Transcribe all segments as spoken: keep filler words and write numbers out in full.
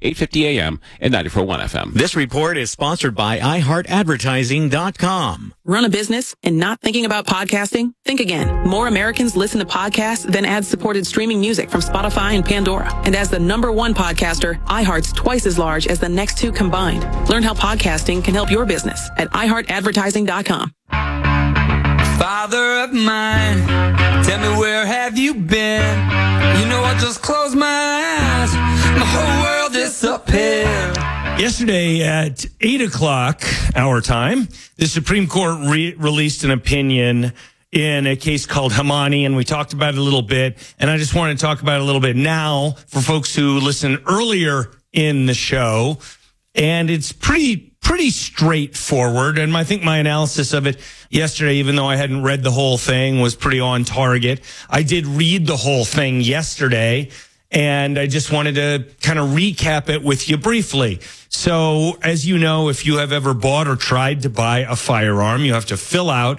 eight fifty A M and ninety-four point one F M. This report is sponsored by i heart advertising dot com. Run a business and not thinking about podcasting? Think again. More Americans listen to podcasts than ad-supported streaming music from Spotify and Pandora. And as the number one podcaster, iHeart's twice as large as the next two combined. Learn how podcasting can help your business at i heart advertising dot com. Father of mine, tell me, where have you been? You know, I just close my eyes, my whole world disappeared. Yesterday at eight o'clock our time, the Supreme Court re- released an opinion in a case called Hamani, and we talked about it a little bit, and I just want to talk about it a little bit now for folks who listened earlier in the show, and it's pretty pretty straightforward, and I think my analysis of it yesterday, even though I hadn't read the whole thing, was pretty on target. I did read the whole thing yesterday, and I just wanted to kind of recap it with you briefly. So, as you know, if you have ever bought or tried to buy a firearm, you have to fill out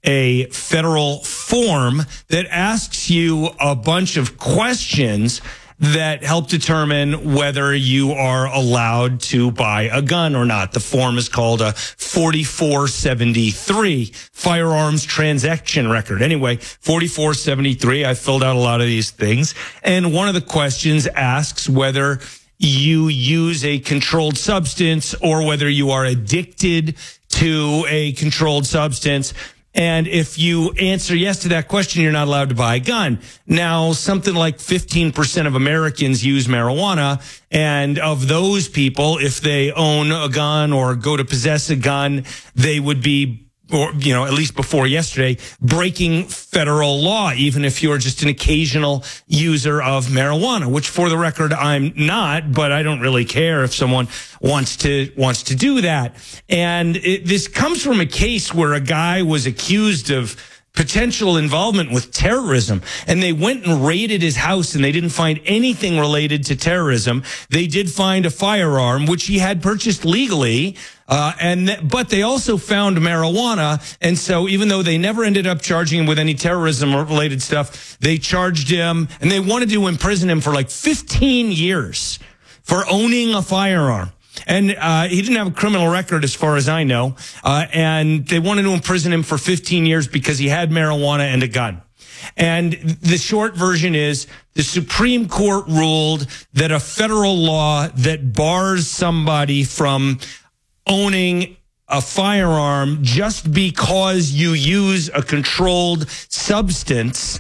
a federal form that asks you a bunch of questions that help determine whether you are allowed to buy a gun or not. The form is called a forty-four seventy-three firearms transaction record. Anyway, forty-four seventy-three, I filled out a lot of these things. And one of the questions asks whether you use a controlled substance or whether you are addicted to a controlled substance. And if you answer yes to that question, you're not allowed to buy a gun. Now, something like fifteen percent of Americans use marijuana. And of those people, if they own a gun or go to possess a gun, they would be, or, you know, at least before yesterday, breaking federal law, even if you're just an occasional user of marijuana, which for the record, I'm not, but I don't really care if someone wants to, wants to do that. And it, this comes from a case where a guy was accused of potential involvement with terrorism, and they went and raided his house and they didn't find anything related to terrorism. They did find a firearm, which he had purchased legally, uh, and th- but they also found marijuana. And so even though they never ended up charging him with any terrorism related stuff, they charged him, and they wanted to imprison him for like fifteen years for owning a firearm. And uh he didn't have a criminal record as far as I know. Uh and they wanted to imprison him for fifteen years because he had marijuana and a gun. And the short version is the Supreme Court ruled that a federal law that bars somebody from owning a firearm just because you use a controlled substance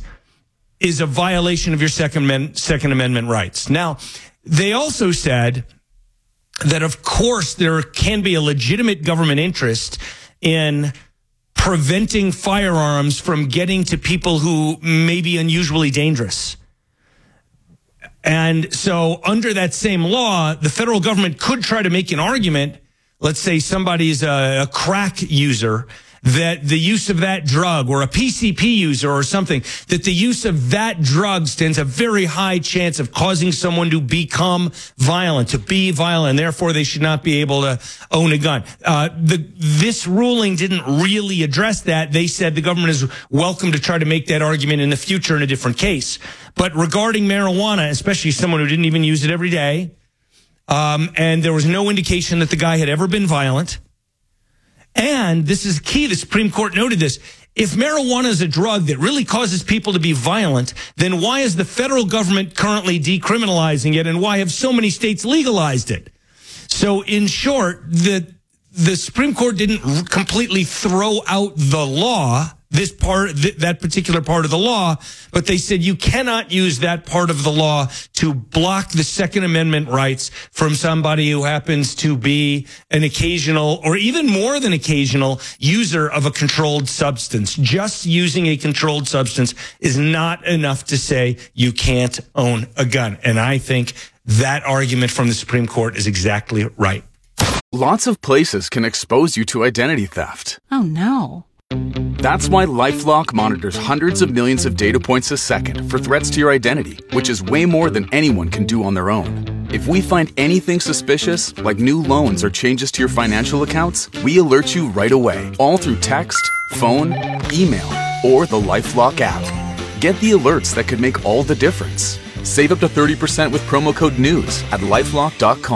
is a violation of your Second Amendment, Second Amendment rights. Now, they also said that, of course, there can be a legitimate government interest in preventing firearms from getting to people who may be unusually dangerous. And so under that same law, the federal government could try to make an argument. Let's say somebody's a, a crack user, that the use of that drug, or a P C P user or something, that the use of that drug stands a very high chance of causing someone to become violent, to be violent, and therefore they should not be able to own a gun. Uh, the, this ruling didn't really address that. They said the government is welcome to try to make that argument in the future in a different case. But regarding marijuana, especially someone who didn't even use it every day, um, and there was no indication that the guy had ever been violent. And this is key, the Supreme Court noted this. If marijuana is a drug that really causes people to be violent, then why is the federal government currently decriminalizing it, and why have so many states legalized it? So in short, the the Supreme Court didn't completely throw out the law, this part, th- that particular part of the law, but they said you cannot use that part of the law to block the Second Amendment rights from somebody who happens to be an occasional, or even more than occasional, user of a controlled substance. Just using a controlled substance is not enough to say you can't own a gun. And I think that argument from the Supreme Court is exactly right. Lots of places can expose you to identity theft. Oh, no. That's why LifeLock monitors hundreds of millions of data points a second for threats to your identity, which is way more than anyone can do on their own. If we find anything suspicious, like new loans or changes to your financial accounts, we alert you right away, all through text, phone, email, or the LifeLock app. Get the alerts that could make all the difference. Save up to thirty percent with promo code NEWS at lifelock dot com.